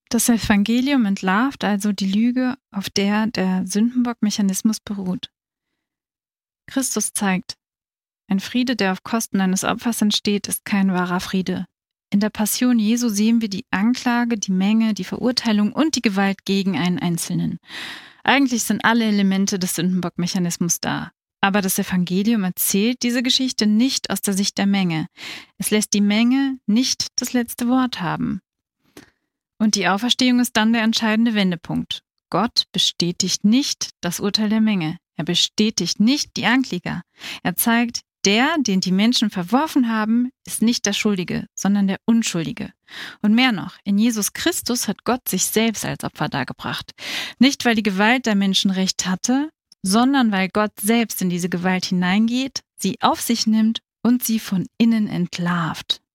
Das Evangelium entlarvt also die Lüge, auf der der Sündenbock-Mechanismus beruht. Christus zeigt, ein Friede, der auf Kosten eines Opfers entsteht, ist kein wahrer Friede. In der Passion Jesu sehen wir die Anklage, die Menge, die Verurteilung und die Gewalt gegen einen Einzelnen. Eigentlich sind alle Elemente des Sündenbock-Mechanismus da. Aber das Evangelium erzählt diese Geschichte nicht aus der Sicht der Menge. Es lässt die Menge nicht das letzte Wort haben. Und die Auferstehung ist dann der entscheidende Wendepunkt. Gott bestätigt nicht das Urteil der Menge. Er bestätigt nicht die Ankläger. Er zeigt, der, den die Menschen verworfen haben, ist nicht der Schuldige, sondern der Unschuldige. Und mehr noch, in Jesus Christus hat Gott sich selbst als Opfer dargebracht. Nicht, weil die Gewalt der Menschen recht hatte, sondern weil Gott selbst in diese Gewalt hineingeht, sie auf sich nimmt und sie von innen entlarvt.